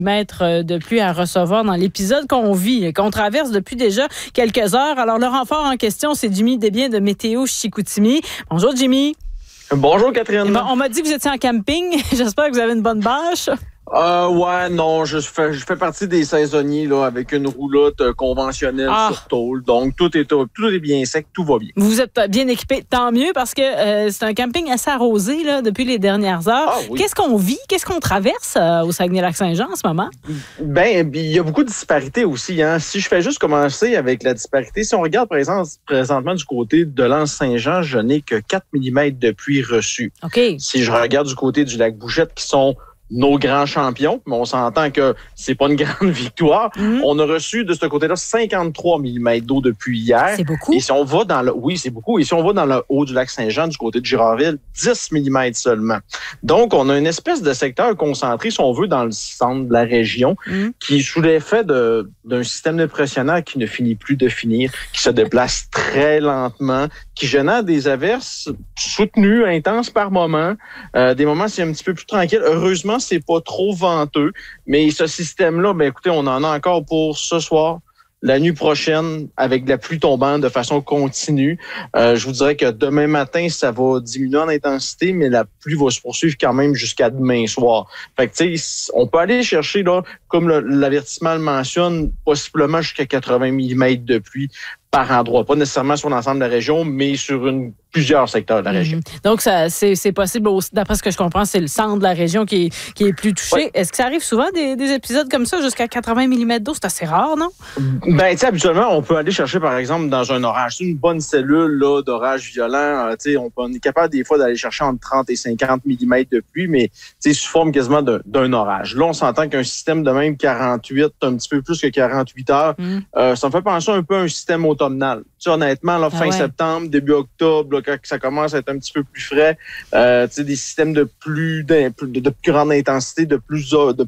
mètres de pluie à recevoir dans l'épisode qu'on vit, qu'on traverse depuis déjà quelques heures. Alors, le renfort en question, c'est Jimmy Desbiens de Météo Chicoutimi. Bonjour, Jimmy. Bonjour, Catherine. Eh ben, on m'a dit que vous étiez en camping. J'espère que vous avez une bonne bâche. Ouais, non, je fais partie des saisonniers là, avec une roulotte conventionnelle sur tôle. Donc, tout est bien sec, tout va bien. Vous êtes bien équipé, tant mieux, parce que c'est un camping assez arrosé là, depuis les dernières heures. Oui. Qu'est-ce qu'on vit? Qu'est-ce qu'on traverse au Saguenay-Lac-Saint-Jean en ce moment? Ben, il y a beaucoup de disparités aussi. Hein. Si je fais juste commencer avec la disparité, si on regarde présentement du côté de l'Anse-Saint-Jean, je n'ai que 4 mm de pluie reçue. Okay. Si je regarde du côté du lac Bouchette, qui sont nos grands champions, mais on s'entend que c'est pas une grande victoire. On a reçu de ce côté-là 53 mm d'eau depuis hier. C'est beaucoup. Et si on va dans oui, c'est beaucoup. Et si on va dans le haut du lac Saint-Jean, du côté de Girardville, 10 mm seulement. Donc, on a une espèce de secteur concentré, si on veut, dans le centre de la région, qui est sous l'effet d'un système dépressionnaire qui ne finit plus de finir, qui se déplace très lentement, qui génère des averses soutenues, intenses par moments. Des moments, c'est un petit peu plus tranquille. Heureusement, c'est pas trop venteux, mais ce système-là, ben écoutez, on en a encore pour ce soir, la nuit prochaine, avec de la pluie tombante de façon continue. Je vous dirais que demain matin, ça va diminuer en intensité, mais la pluie va se poursuivre quand même jusqu'à demain soir. Fait que, tu sais, on peut aller chercher, là, comme l'avertissement le mentionne, possiblement jusqu'à 80 mm de pluie par endroit. Pas nécessairement sur l'ensemble de la région, mais sur plusieurs secteurs de la région. Donc, c'est possible, d'après ce que je comprends, c'est le centre de la région qui est plus touché. Oui. Est-ce que ça arrive souvent des épisodes comme ça, jusqu'à 80 mm d'eau? C'est assez rare, non? Ben, tu sais, habituellement, on peut aller chercher, par exemple, dans un orage. C'est une bonne cellule là d'orage violent. Tu sais, on est capable des fois d'aller chercher entre 30 et 50 mm de pluie, mais tu sais, sous forme quasiment d'un orage. Là, on s'entend qu'un système de même 48, un petit peu plus que 48 heures, ça me fait penser un peu à un système automnal. Tu sais, honnêtement, là, fin septembre, début octobre, là, quand ça commence à être un petit peu plus frais, tu sais, des systèmes de plus grande intensité, de plus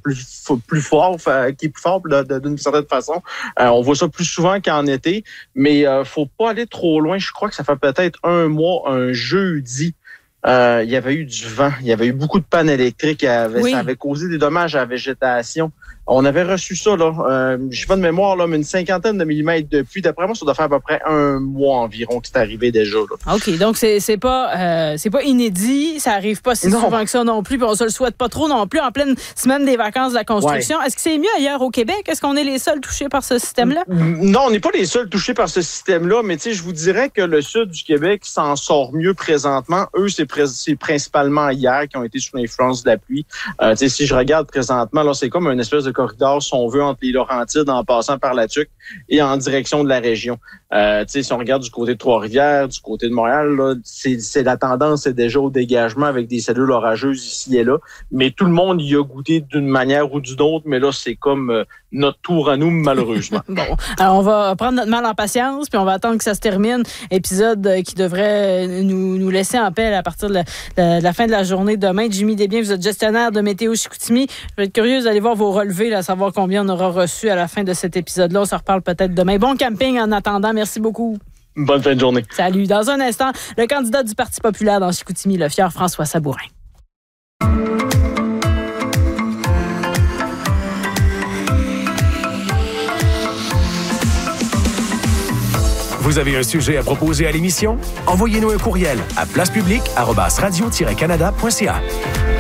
fort, qui est plus fort d'une certaine façon. On voit ça plus souvent qu'en été, mais faut pas aller trop loin. Je crois que ça fait peut-être un mois, un jeudi. Il y avait eu du vent, il y avait eu beaucoup de pannes électriques, ça avait causé des dommages à la végétation. On avait reçu ça, là, je sais pas de mémoire, là, mais une cinquantaine de millimètres de pluie. D'après moi, ça doit faire à peu près un mois environ que c'est arrivé déjà. Là. OK, donc c'est pas inédit, ça arrive pas si souvent que ça non plus, puis on se le souhaite pas trop non plus en pleine semaine des vacances de la construction. Ouais. Est-ce que c'est mieux ailleurs au Québec? Est-ce qu'on est les seuls touchés par ce système-là? Non, on n'est pas les seuls touchés par ce système-là, mais tu sais, je vous dirais que le sud du Québec s'en sort mieux présentement. Eux, c'est principalement hier qui ont été sous l'influence de la pluie. Tu sais, si je regarde présentement, là, c'est comme une espèce de corridor, si on veut, entre les Laurentides en passant par la Tuque et en direction de la région. Tu sais, si on regarde du côté de Trois-Rivières, du côté de Montréal, là, c'est la tendance, c'est déjà au dégagement avec des cellules orageuses ici et là. Mais tout le monde y a goûté d'une manière ou d'une autre, mais là, c'est comme notre tour à nous, malheureusement. Bon, alors on va prendre notre mal en patience, puis on va attendre que ça se termine. Épisode qui devrait nous laisser en paix à partir de la fin de la journée demain. Jimmy Desbiens, vous êtes gestionnaire de Météo Chicoutimi. Je vais être curieuse d'aller voir vos relevés, là, savoir combien on aura reçu à la fin de cet épisode-là. On se reparle peut-être demain. Bon camping en attendant. Merci beaucoup. Bonne fin de journée. Salut. Dans un instant, le candidat du Parti populaire dans Chicoutimi, le fier François Sabourin. Vous avez un sujet à proposer à l'émission? Envoyez-nous un courriel à placepublique@radio-canada.ca.